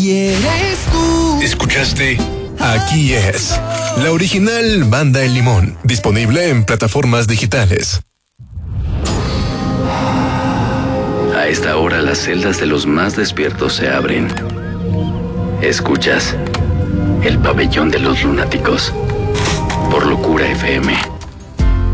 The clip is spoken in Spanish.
Y eres tú. ¿Escuchaste? Aquí es la original Banda El Limón, disponible en plataformas digitales. A esta hora las celdas de los más despiertos se abren. Escuchas El Pabellón de los Lunáticos por Locura FM.